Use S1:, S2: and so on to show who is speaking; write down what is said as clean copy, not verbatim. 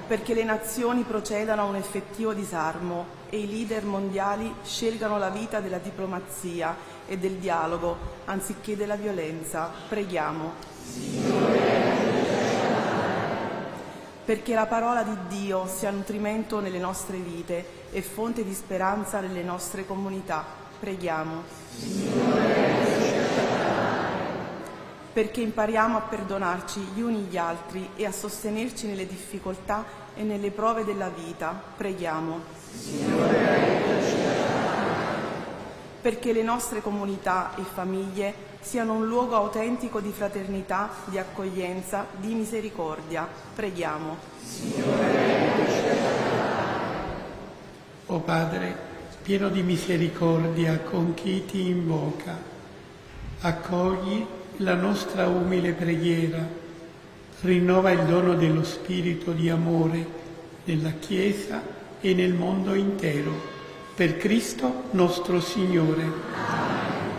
S1: perché le nazioni procedano a un effettivo disarmo e i leader mondiali scelgano la vita della diplomazia e del dialogo anziché della violenza. Preghiamo. Perché la parola di Dio sia nutrimento nelle nostre vite e fonte di speranza nelle nostre comunità. Preghiamo. Perché impariamo a perdonarci gli uni gli altri e a sostenerci nelle difficoltà e nelle prove della vita. Preghiamo. Perché le nostre comunità e famiglie siano un luogo autentico di fraternità, di accoglienza, di misericordia. Preghiamo.
S2: O Padre, pieno di misericordia con chi ti invoca, accogli la nostra umile preghiera, rinnova il dono dello Spirito di amore nella Chiesa e nel mondo intero. Per Cristo nostro Signore.